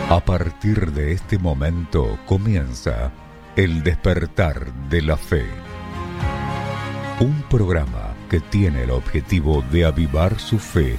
A partir de este momento comienza El Despertar de la Fe. Un programa que tiene el objetivo de avivar su fe